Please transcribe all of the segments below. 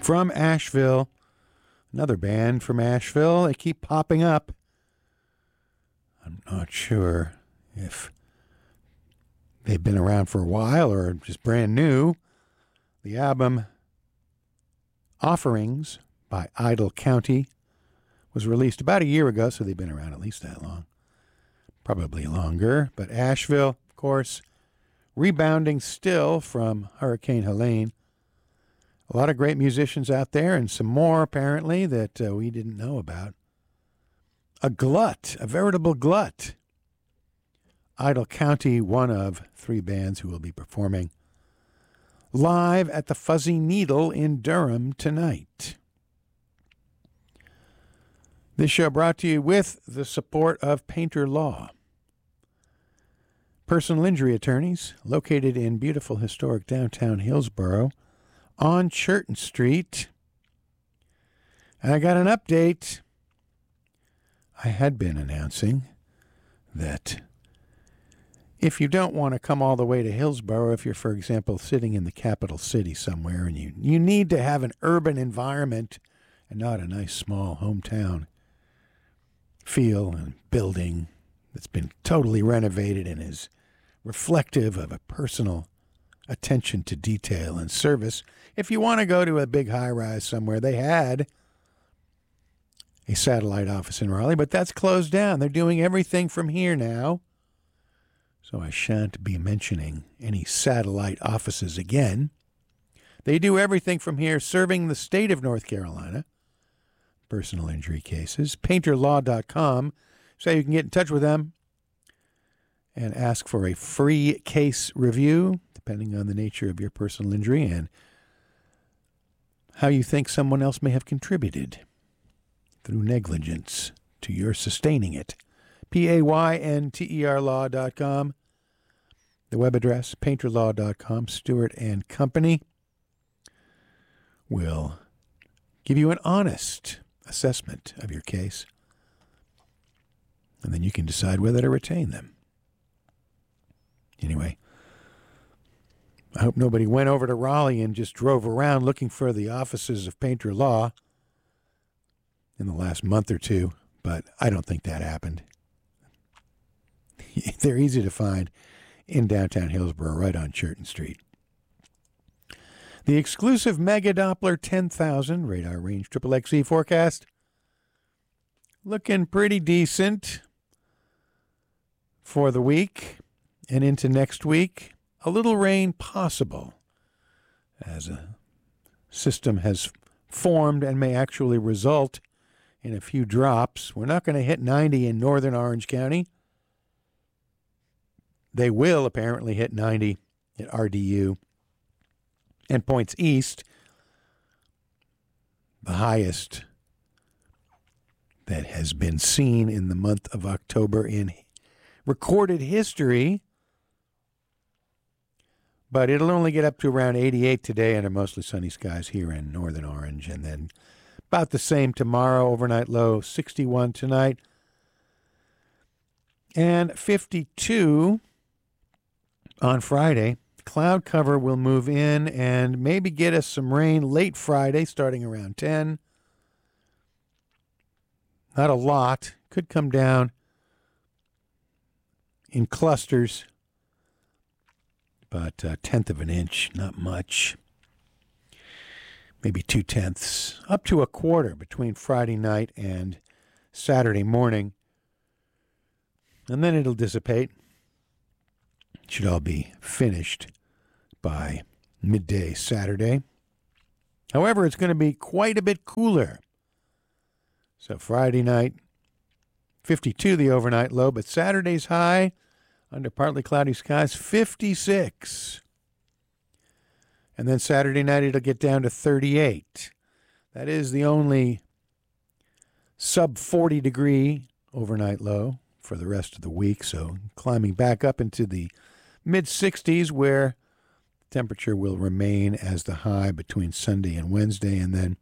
From Asheville, another band from Asheville. They keep popping up. I'm not sure if they've been around for a while or just brand new. The album Offerings by Idle County was released about a year ago, so they've been around at least that long. Probably longer. But Asheville, of course, rebounding still from Hurricane Helene. A lot of great musicians out there, and some more, apparently, that we didn't know about. A glut, a veritable glut. Idle County, one of 3 bands who will be performing live at the Fuzzy Needle in Durham tonight. This show brought to you with the support of Painter Law. Personal injury attorneys located in beautiful historic downtown Hillsborough on Churton Street. And I got an update. I had been announcing that if you don't want to come all the way to Hillsborough, if you're, for example, sitting in the capital city somewhere and you need to have an urban environment and not a nice small hometown feel and building that's been totally renovated and is reflective of a personal attention to detail and service. If you want to go to a big high-rise somewhere, they had a satellite office in Raleigh, but that's closed down. They're doing everything from here now. So I shan't be mentioning any satellite offices again. They do everything from here, serving the state of North Carolina. Personal injury cases. PainterLaw.com. So you can get in touch with them and ask for a free case review, depending on the nature of your personal injury and how you think someone else may have contributed through negligence to your sustaining it. PAYNTERlaw.com. The web address, painterlaw.com. Stewart and Company will give you an honest assessment of your case, and then you can decide whether to retain them. Anyway, I hope nobody went over to Raleigh and just drove around looking for the offices of Painter Law in the last month or two, but I don't think that happened. They're easy to find in downtown Hillsborough, right on Churton Street. The exclusive Mega Doppler 10,000 radar range XXXE forecast looking pretty decent for the week and into next week. A little rain possible as a system has formed and may actually result in a few drops. We're not going to hit 90 in northern Orange County. They will apparently hit 90 at RDU and points east, the highest that has been seen in the month of October in recorded history. But it'll only get up to around 88 today under mostly sunny skies here in northern Orange, and then about the same tomorrow, overnight low 61 tonight, and 52 on Friday. Cloud cover will move in and maybe get us some rain late Friday, starting around 10. Not a lot. Could come down in clusters, but a tenth of an inch, not much. Maybe 2/10, up to a quarter between Friday night and Saturday morning. And then it'll dissipate. Should all be finished by midday Saturday. However, it's going to be quite a bit cooler. So Friday night, 52 the overnight low, but Saturday's high under partly cloudy skies, 56. And then Saturday night it'll get down to 38. That is the only sub 40 degree overnight low for the rest of the week. So climbing back up into the mid-60s where temperature will remain as the high between Sunday and Wednesday, and then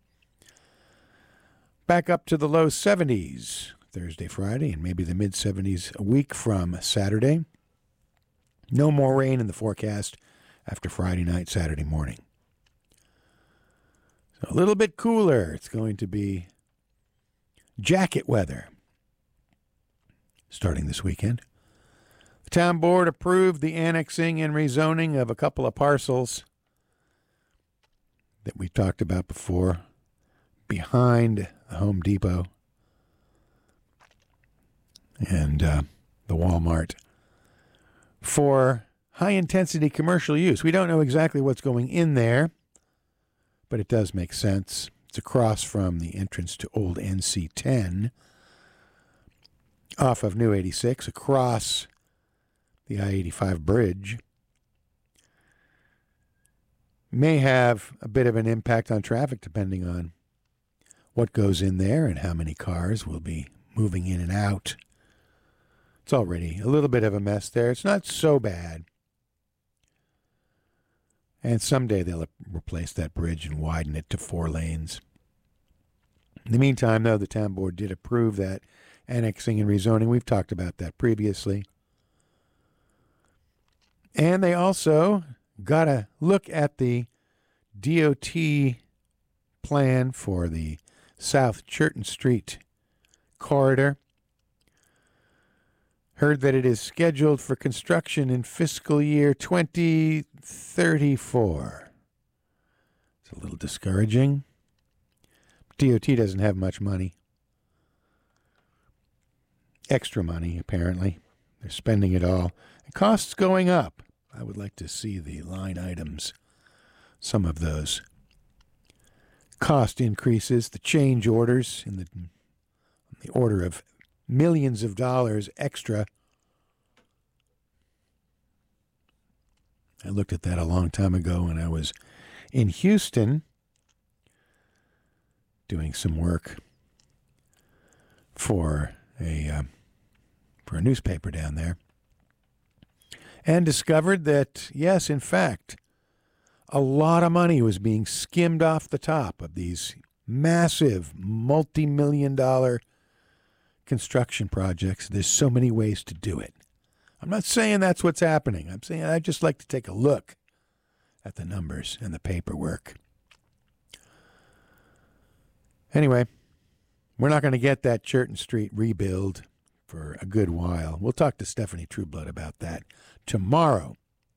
back up to the low 70s Thursday, Friday, and maybe the mid-70s a week from Saturday. No more rain in the forecast after Friday night, Saturday morning. A little bit cooler. It's going to be jacket weather starting this weekend. The town board approved the annexing and rezoning of a couple of parcels that we talked about before behind the Home Depot and the Walmart for high-intensity commercial use. We don't know exactly what's going in there, but it does make sense. It's across from the entrance to Old NC-10 off of New 86, across the I-85 bridge. May have a bit of an impact on traffic depending on what goes in there and how many cars will be moving in and out. It's already a little bit of a mess there. It's not so bad. And someday they'll replace that bridge and widen it to 4 lanes. In the meantime, though, the town board did approve that annexing and rezoning. We've talked about that previously. And they also got a look at the DOT plan for the South Churton Street corridor. Heard that it is scheduled for construction in fiscal year 2034. It's a little discouraging. DOT doesn't have much money. Extra money, apparently. They're spending it all. The costs going up. I would like to see the line items, some of those cost increases, the change orders in the order of millions of dollars extra. I looked at that a long time ago when I was in Houston doing some work for a newspaper down there, and discovered that, yes, in fact, a lot of money was being skimmed off the top of these massive multi-million-dollar construction projects. There's so many ways to do it. I'm not saying that's what's happening. I'm saying I'd just like to take a look at the numbers and the paperwork. Anyway, we're not going to get that Churton Street rebuild for a good while. We'll talk to Stephanie Trueblood about that tomorrow.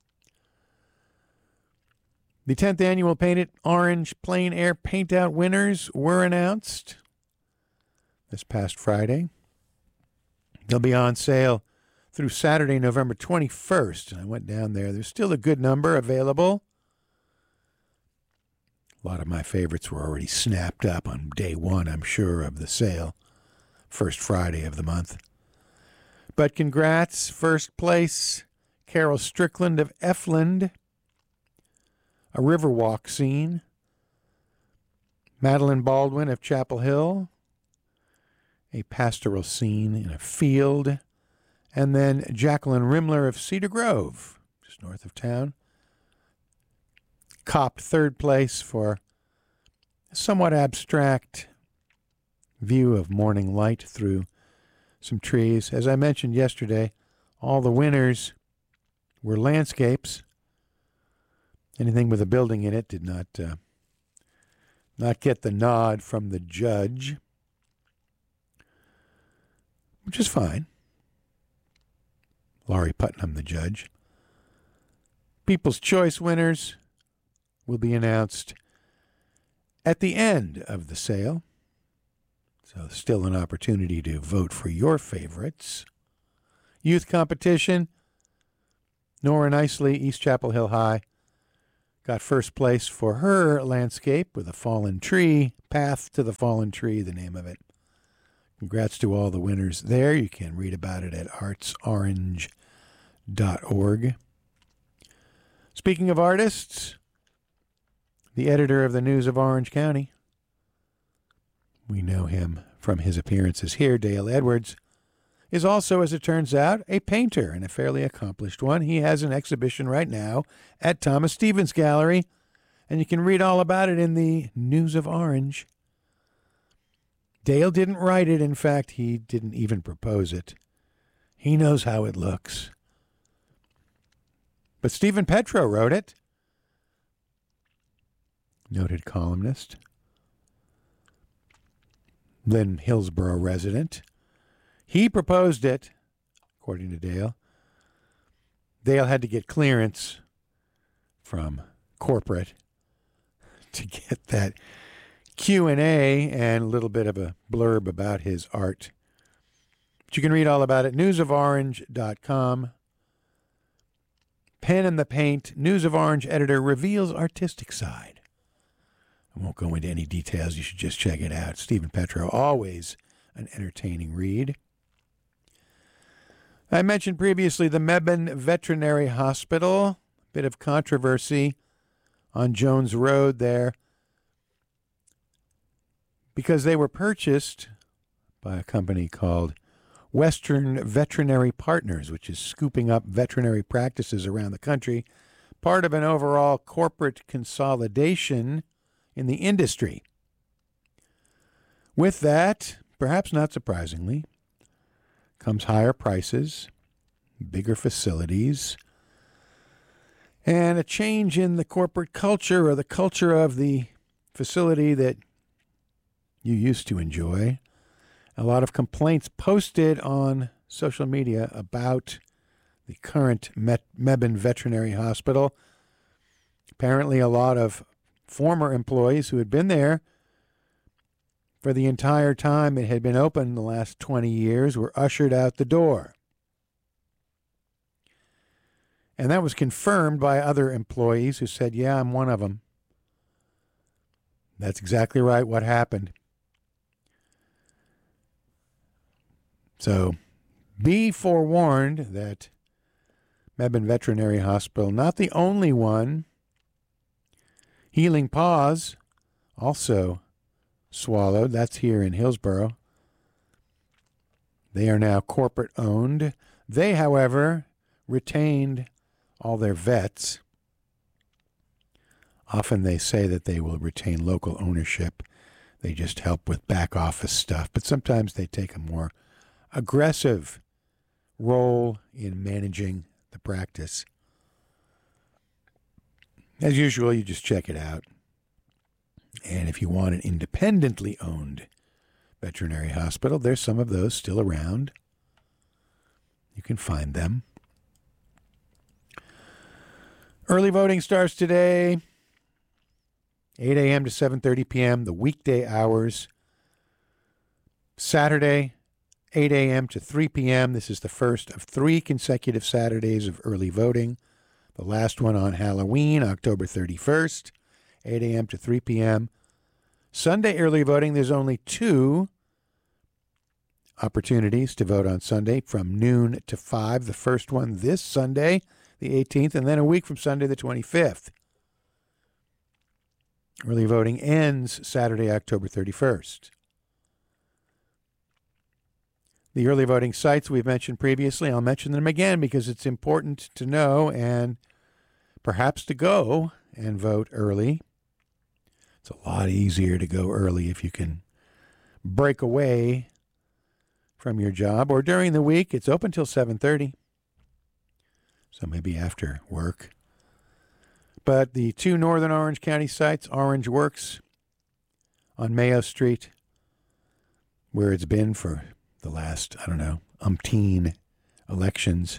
The 10th annual Paint It Orange Plein Air Paint Out winners were announced this past Friday. They'll be on sale through Saturday, November 21st. And I went down there. There's still a good number available. A lot of my favorites were already snapped up on day one, I'm sure, of the sale. First Friday of the month. But congrats, first place, Carol Strickland of Effland. A Riverwalk scene. Madeline Baldwin of Chapel Hill. A pastoral scene in a field. And then Jacqueline Rimler of Cedar Grove, just north of town. Copped third place for a somewhat abstract view of morning light through some trees. As I mentioned yesterday, all the winners were landscapes. Anything with a building in it did not get the nod from the judge, which is fine. Laurie Putnam, the judge. People's Choice winners will be announced at the end of the sale. So still an opportunity to vote for your favorites. Youth competition. Nora Nicely, East Chapel Hill High, got first place for her landscape with a fallen tree. Path to the Fallen Tree, the name of it. Congrats to all the winners there. You can read about it at artsorange.org. Speaking of artists, the editor of the News of Orange County, we know him from his appearances here, Dale Edwards, is also, as it turns out, a painter, and a fairly accomplished one. He has an exhibition right now at Thomas Stevens Gallery, and you can read all about it in the News of Orange. Dale didn't write it. In fact, he didn't even propose it. He knows how it looks. But Stephen Petro wrote it. Noted columnist then Hillsborough resident. He proposed it, according to Dale. Dale had to get clearance from corporate to get that Q&A and a little bit of a blurb about his art. But you can read all about it, newsoforange.com. Pen in the Paint, News of Orange editor reveals artistic side. I won't go into any details. You should just check it out. Stephen Petro, always an entertaining read. I mentioned previously the Mebane Veterinary Hospital. A bit of controversy on Jones Road there because they were purchased by a company called Western Veterinary Partners, which is scooping up veterinary practices around the country, part of an overall corporate consolidation in the industry. With that, perhaps not surprisingly, comes higher prices, bigger facilities, and a change in the corporate culture or the culture of the facility that you used to enjoy. A lot of complaints posted on social media about the current Mebane Veterinary Hospital. Apparently a lot of former employees who had been there for the entire time it had been open the last 20 years were ushered out the door. And that was confirmed by other employees who said, yeah, I'm one of them. That's exactly right what happened. So be forewarned that Mebane Veterinary Hospital, not the only one. Healing Paws, also swallowed. That's here in Hillsborough. They are now corporate owned. They, however, retained all their vets. Often they say that they will retain local ownership. They just help with back office stuff. But sometimes they take a more aggressive role in managing the practice. As usual, you just check it out. And if you want an independently owned veterinary hospital, there's some of those still around. You can find them. Early voting starts today, 8 a.m. to 7:30 p.m., the weekday hours. Saturday, 8 a.m. to 3 p.m. This is the first of 3 consecutive Saturdays of early voting. The last one on Halloween, October 31st, 8 a.m. to 3 p.m. Sunday early voting, there's only 2 opportunities to vote on Sunday from noon to 5. The first one this Sunday, the 18th, and then a week from Sunday, the 25th. Early voting ends Saturday, October 31st. The early voting sites we've mentioned previously, I'll mention them again because it's important to know and perhaps to go and vote early. It's a lot easier to go early if you can break away from your job. Or during the week, it's open till 7:30, so maybe after work. But the 2 northern Orange County sites, Orange Works on Mayo Street, where it's been for the last, umpteen elections.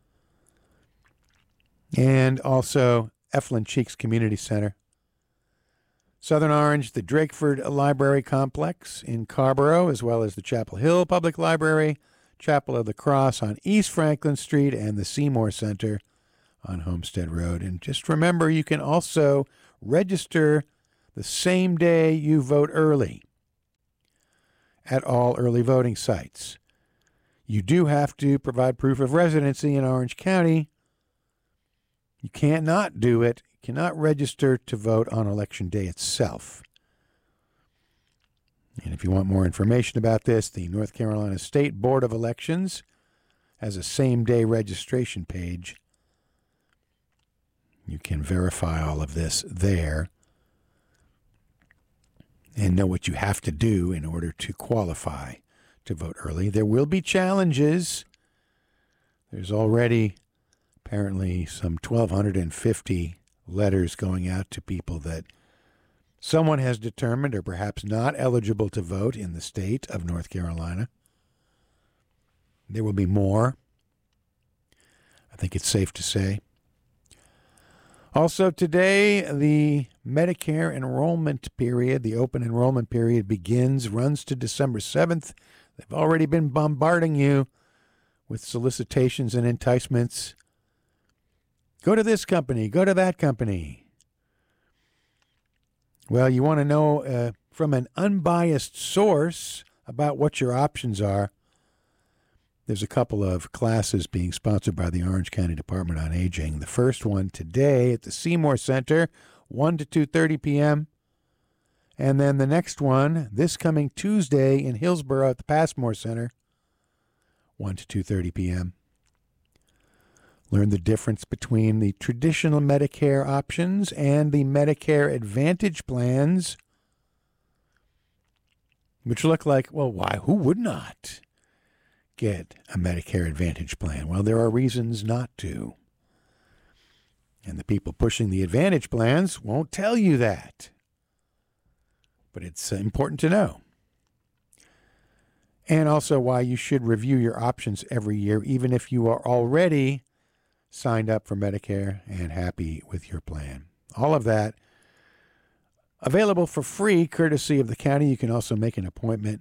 And also Eflin Cheeks Community Center. Southern Orange, the Drakeford Library Complex in Carrboro, as well as the Chapel Hill Public Library, Chapel of the Cross on East Franklin Street, and the Seymour Center on Homestead Road. And just remember, you can also register the same day you vote early at all early voting sites. You do have to provide proof of residency in Orange County. You can't not do it. You cannot register to vote on Election Day itself. And if you want more information about this, the North Carolina State Board of Elections has a same-day registration page. You can verify all of this there and know what you have to do in order to qualify to vote early. There will be challenges. There's already apparently some 1,250 letters going out to people that someone has determined or perhaps not eligible to vote in the state of North Carolina. There will be more. I think it's safe to say. Also today, the Medicare enrollment period, the open enrollment period runs to December 7th. They've already been bombarding you with solicitations and enticements. Go to this company, go to that company. Well, you want to know from an unbiased source about what your options are. There's a couple of classes being sponsored by the Orange County Department on Aging. The first one today at the Seymour Center, 1 to 2:30 p.m. And then the next one this coming Tuesday in Hillsborough at the Passmore Center, 1 to 2:30 p.m. Learn the difference between the traditional Medicare options and the Medicare Advantage plans, which look like, well, why? Who would not get a Medicare Advantage plan? Well, there are reasons not to. And the people pushing the Advantage plans won't tell you that. But it's important to know. And also why you should review your options every year, even if you are already signed up for Medicare and happy with your plan. All of that available for free, courtesy of the county. You can also make an appointment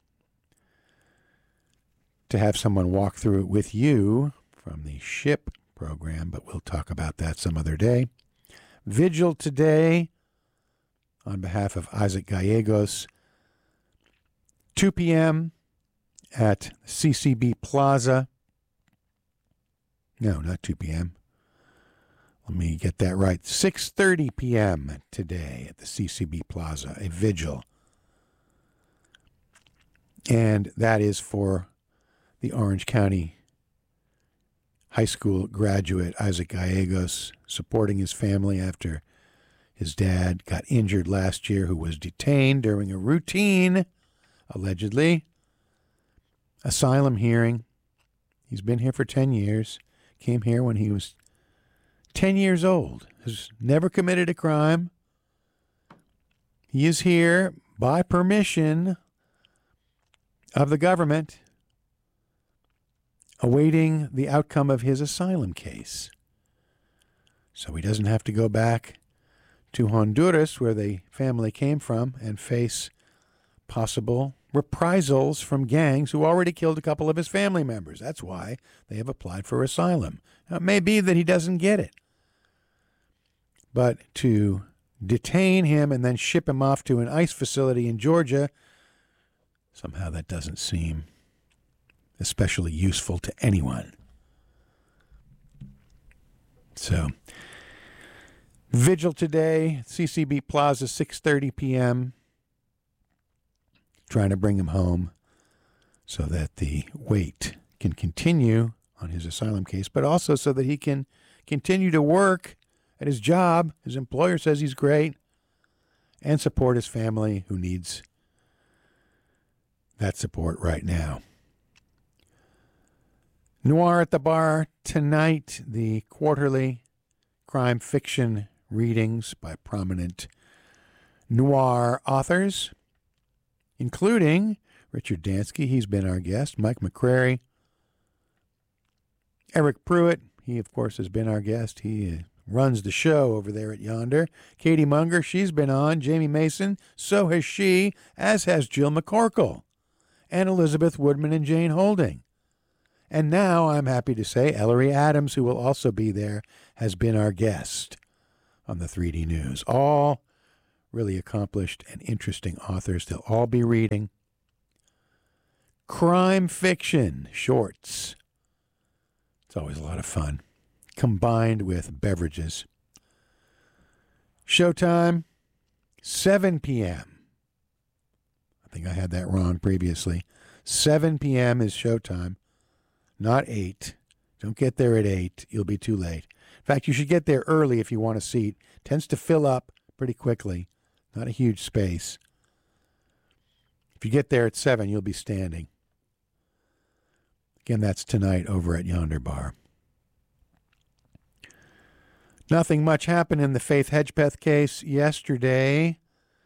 to have someone walk through it with you from the SHIP program, but we'll talk about that some other day. Vigil today on behalf of Isaac Gallegos, 2 p.m. at CCB Plaza. No, not 2 p.m. Let me get that right. 6:30 p.m. today at the CCB Plaza, a vigil. And that is for the Orange County High School graduate Isaac Gallegos, supporting his family after his dad got injured last year, who was detained during a routine, allegedly, asylum hearing. He's been here for 10 years, came here when he was 10 years old, has never committed a crime. He is here by permission of the government, awaiting the outcome of his asylum case. So he doesn't have to go back to Honduras, where the family came from, and face possible reprisals from gangs who already killed a couple of his family members. That's why they have applied for asylum. Now, it may be that he doesn't get it. But to detain him and then ship him off to an ICE facility in Georgia, somehow that doesn't seem especially useful to anyone. So, vigil today, CCB Plaza, 6:30 p.m. Trying to bring him home so that the wait can continue on his asylum case, but also so that he can continue to work at his job. His employer says he's great, and support his family who needs that support right now. Noir at the Bar tonight, the quarterly crime fiction readings by prominent noir authors, including Richard Dansky. He's been our guest. Mike McCrary. Eric Pruitt. He, of course, has been our guest. He runs the show over there at Yonder. Katie Munger, she's been on. Jamie Mason, so has she, as has Jill McCorkle. And Elizabeth Woodman and Jane Holding. And now I'm happy to say Ellery Adams, who will also be there, has been our guest on the 3D News. All really accomplished and interesting authors. They'll all be reading crime fiction shorts. It's always a lot of fun, combined with beverages. Showtime, 7 p.m. I think I had that wrong previously. 7 p.m. is showtime, not 8. Don't get there at 8. You'll be too late. In fact, you should get there early if you want a seat. It tends to fill up pretty quickly. Not a huge space. If you get there at 7, you'll be standing. Again, that's tonight over at Yonder Bar. Nothing much happened in the Faith Hedgepeth case yesterday.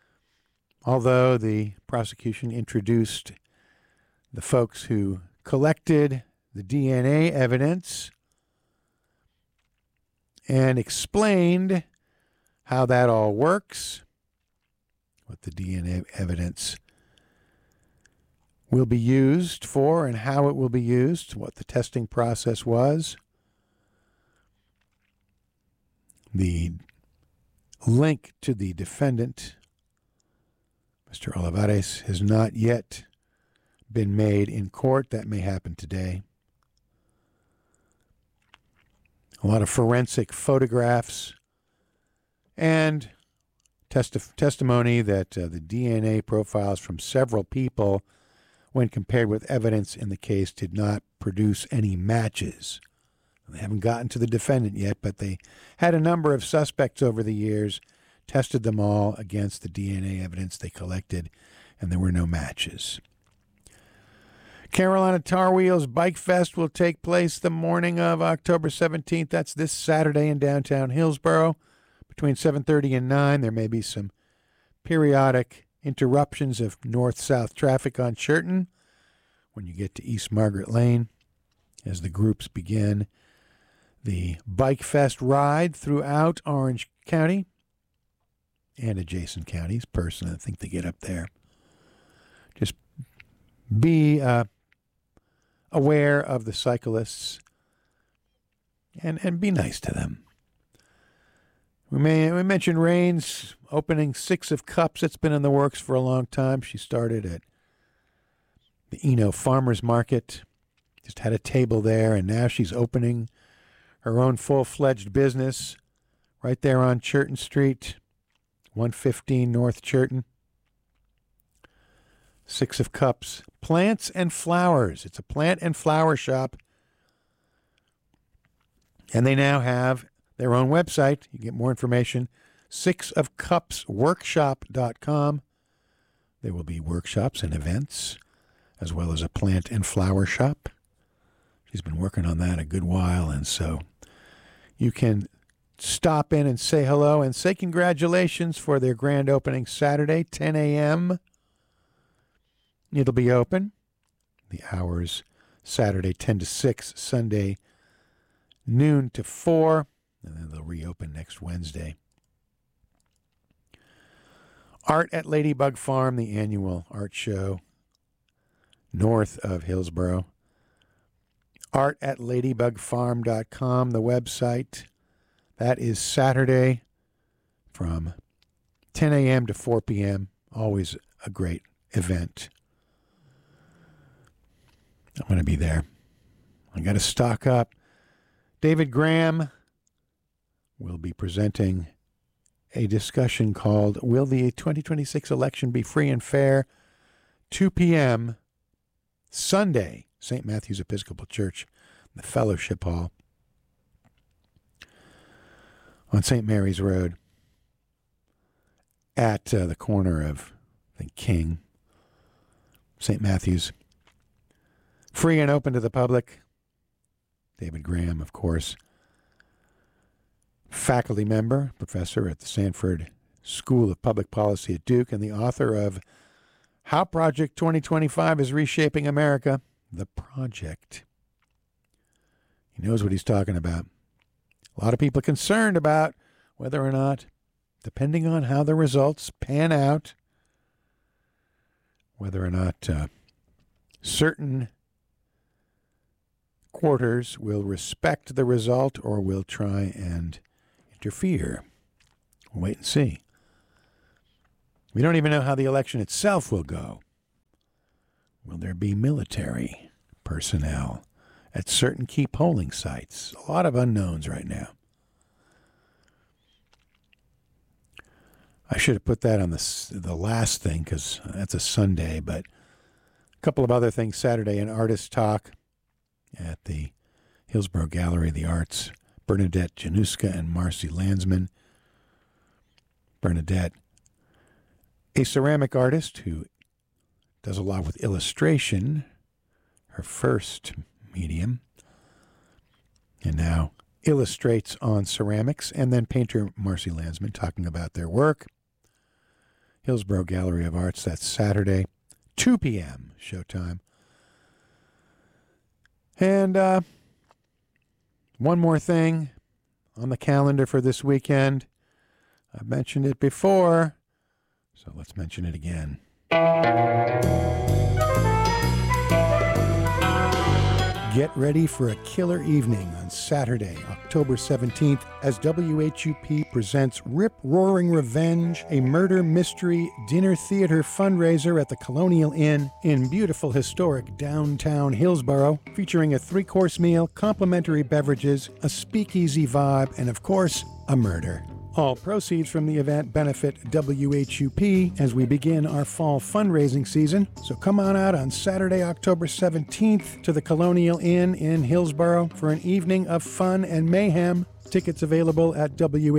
although the prosecution introduced the folks who collected the DNA evidence and explained how that all works, what the DNA evidence will be used for and how it will be used, what the testing process was. The link to the defendant, Mr. Olivares, has not yet been made in court. That may happen today. A lot of forensic photographs and testimony that the DNA profiles from several people, when compared with evidence in the case, did not produce any matches. They haven't gotten to the defendant yet, but they had a number of suspects over the years, tested them all against the DNA evidence they collected, and there were no matches. Carolina Tar Wheels Bike Fest will take place the morning of October 17th. That's this Saturday in downtown Hillsborough between 7:30 and 9. There may be some periodic interruptions of north-south traffic on Churton when you get to East Margaret Lane as the groups begin the Bike Fest ride throughout Orange County and adjacent counties. Personally, I think they get up there. Just be aware of the cyclists and be nice to them. We mentioned Rain's opening Six of Cups. It's been in the works for a long time. She started at the Eno Farmers Market, just had a table there, and now she's opening her own full-fledged business right there on Churton Street, 115 North Churton. Six of Cups, plants and flowers. It's a plant and flower shop. And they now have their own website. You can get more information, sixofcupsworkshop.com. There will be workshops and events, as well as a plant and flower shop. She's been working on that a good while, and so you can stop in and say hello and say congratulations for their grand opening Saturday, 10 a.m. It'll be open. The hours, Saturday 10 to 6, Sunday noon to 4, and then they'll reopen next Wednesday. Art at Ladybug Farm, the annual art show north of Hillsborough. Art at ladybugfarm.com, the website. That is Saturday from 10 a.m. to 4 p.m. Always a great event. I'm going to be there. I got to stock up. David Graham will be presenting a discussion called Will the 2026 Election Be Free and Fair? 2 p.m. Sunday, St. Matthew's Episcopal Church, the Fellowship Hall on St. Mary's Road at the corner of, I think, King, St. Matthew's. Free and open to the public. David Graham, of course, faculty member, professor at the Sanford School of Public Policy at Duke, and the author of How Project 2025 is Reshaping America, The Project. He knows what he's talking about. A lot of people are concerned about whether or not, depending on how the results pan out, whether or not certain quarters will respect the result or will try and interfere. We'll wait and see. We don't even know how the election itself will go. Will there be military personnel at certain key polling sites? A lot of unknowns right now. I should have put that on the last thing because that's a Sunday, but a couple of other things Saturday, an artist talk at the Hillsborough Gallery of the Arts. Bernadette Januska and Marcy Landsman. Bernadette, a ceramic artist who does a lot with illustration, her first medium, and now illustrates on ceramics, and then painter Marcy Landsman talking about their work. Hillsborough Gallery of Arts. That's Saturday, 2 p.m. showtime. And one more thing on the calendar for this weekend. I've mentioned it before, so let's mention it again. Get ready for a killer evening on Saturday, October 17th, as WHUP presents Rip Roaring Revenge, a murder mystery dinner theater fundraiser at the Colonial Inn in beautiful historic downtown Hillsborough, featuring a 3-course meal, complimentary beverages, a speakeasy vibe, and of course, a murder. All proceeds from the event benefit WHUP as we begin our fall fundraising season. So come on out on Saturday, October 17th to the Colonial Inn in Hillsborough for an evening of fun and mayhem. Tickets available at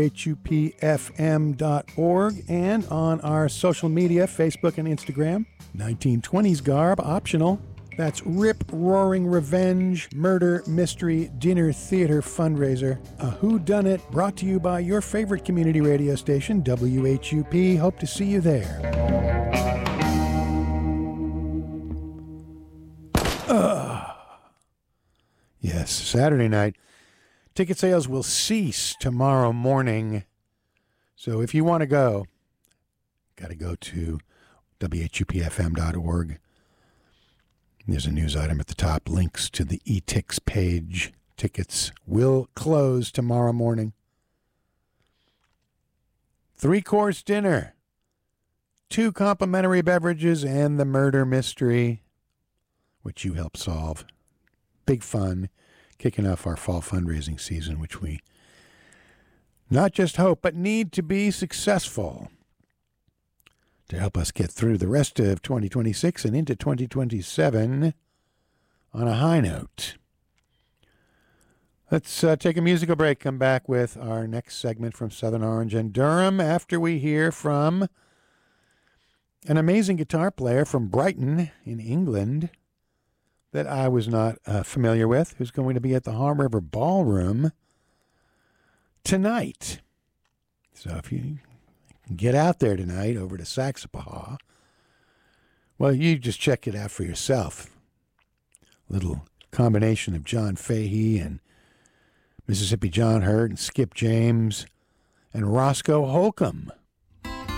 WHUPFM.org and on our social media, Facebook and Instagram. 1920s garb optional. That's Rip Roaring Revenge Murder Mystery Dinner Theater Fundraiser. A whodunit brought to you by your favorite community radio station, WHUP. Hope to see you there. Yes, Saturday night. Ticket sales will cease tomorrow morning. So if you want to go, got to go to WHUPFM.org. There's a news item at the top, links to the e-tix page. Tickets will close tomorrow morning. 3-course dinner, 2 complimentary beverages, and the murder mystery, which you help solve. Big fun, kicking off our fall fundraising season, which we not just hope, but need to be successful to help us get through the rest of 2026 and into 2027 on a high note. Let's take a musical break, come back with our next segment from Southern Orange and Durham after we hear from an amazing guitar player from Brighton in England that I was not familiar with, who's going to be at the Harm River Ballroom tonight. So if you get out there tonight over to Saxapahaw, well, you just check it out for yourself. Little combination of John Fahey and Mississippi John Hurt and Skip James and Roscoe Holcomb.